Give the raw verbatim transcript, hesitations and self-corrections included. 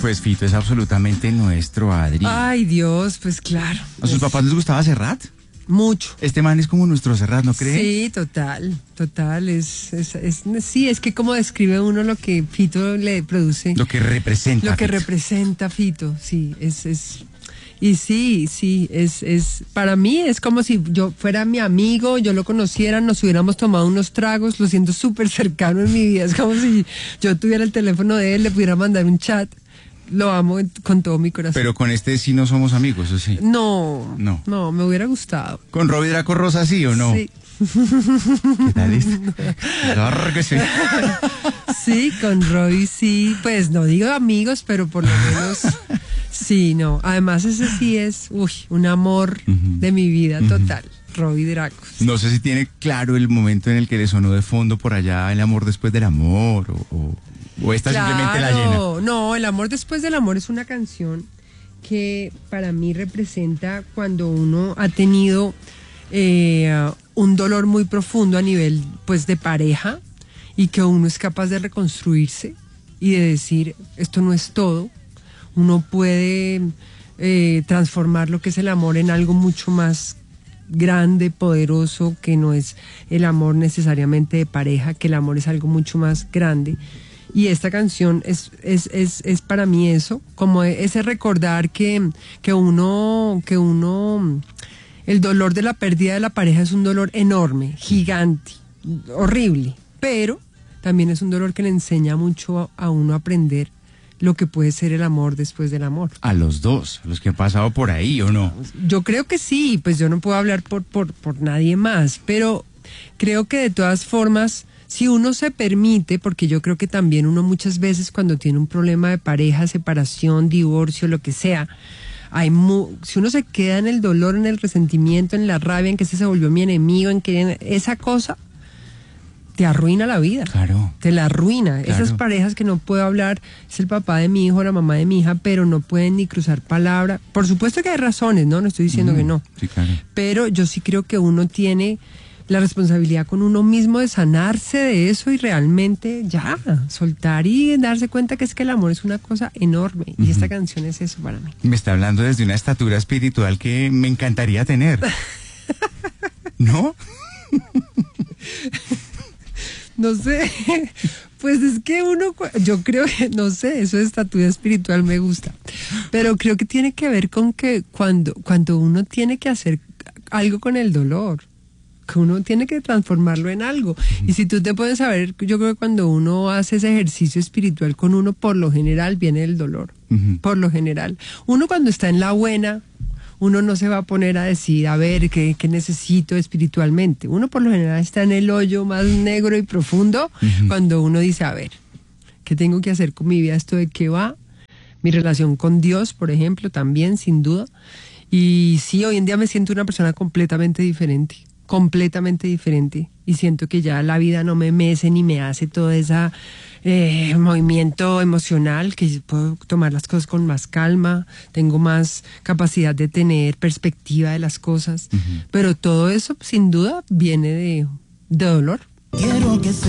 Pues Fito es absolutamente nuestro, Adri. Ay, Dios, pues claro. ¿A sus papás les gustaba Serrat? Mucho. Este man es como nuestro Serrat, ¿no cree? Sí, total, total. Es, es, es, sí, es que como describe uno lo que Fito le produce. Lo que representa. Lo que Fito. representa Fito, sí, es, es, y sí, sí, es, es, para mí es como si yo fuera mi amigo, yo lo conociera, nos hubiéramos tomado unos tragos, lo siento súper cercano en mi vida, es como si yo tuviera el teléfono de él, le pudiera mandar un chat. Lo amo con todo mi corazón. Pero con este sí no somos amigos, ¿o sí? No, No. no, me hubiera gustado. ¿Con Robbie Draco Rosa sí o no? Sí. ¿Qué tal es? Claro que sí. Sí, con Roy sí, pues no digo amigos, pero por lo menos sí, no. Además ese sí es, uy, un amor Uh-huh. de mi vida Uh-huh. total, Roy Draco. No sé si tiene claro el momento en el que le sonó de fondo por allá el amor después del amor o, o, o esta simplemente la llena. No, el amor después del amor es una canción que para mí representa cuando uno ha tenido eh, un dolor muy profundo a nivel pues de pareja y que uno es capaz de reconstruirse y de decir esto no es todo, uno puede eh, transformar lo que es el amor en algo mucho más grande, poderoso, que no es el amor necesariamente de pareja, que el amor es algo mucho más grande. Y esta canción es, es, es, es para mí eso, como ese recordar que, que uno, que uno, el dolor de la pérdida de la pareja es un dolor enorme, gigante, horrible, pero también es un dolor que le enseña mucho a, a uno a aprender lo que puede ser el amor después del amor. A los dos, a los que han pasado por ahí, ¿o no? Yo creo que sí, pues yo no puedo hablar por, por, por nadie más, pero creo que de todas formas, si uno se permite, porque yo creo que también uno muchas veces cuando tiene un problema de pareja, separación, divorcio, lo que sea, hay mu- si uno se queda en el dolor, en el resentimiento, en la rabia, en que ese se volvió mi enemigo, en que esa cosa te arruina la vida. Claro. Te la arruina. Claro. Esas parejas que no puedo hablar, es el papá de mi hijo, la mamá de mi hija, pero no pueden ni cruzar palabra. Por supuesto que hay razones, ¿no? No estoy diciendo Mm, que no. Sí, claro. Pero yo sí creo que uno tiene la responsabilidad con uno mismo de sanarse de eso y realmente ya, soltar y darse cuenta que es que el amor es una cosa enorme. Y Ujú. esta canción es eso para mí. Me está hablando desde una estatura espiritual que me encantaría tener. ¿No? No sé, pues es que uno, cu- yo creo que, no sé, eso de estatura espiritual me gusta, pero creo que tiene que ver con que cuando, cuando uno tiene que hacer algo con el dolor, que uno tiene que transformarlo en algo. Y si tú te puedes saber, yo creo que cuando uno hace ese ejercicio espiritual con uno, por lo general viene el dolor, Ujú. por lo general. Uno cuando está en la buena, uno no se va a poner a decir, a ver, ¿qué, qué necesito espiritualmente? Uno por lo general está en el hoyo más negro y profundo Ujú. cuando uno dice, a ver, ¿qué tengo que hacer con mi vida? ¿Esto de qué va? Mi relación con Dios, por ejemplo, también, sin duda. Y sí, hoy en día me siento una persona completamente diferente, completamente diferente. Y siento que ya la vida no me mece ni me hace todo ese eh, movimiento emocional, que puedo tomar las cosas con más calma, tengo más capacidad de tener perspectiva de las cosas. Ujú. Pero todo eso, sin duda, viene de, de dolor. Quiero que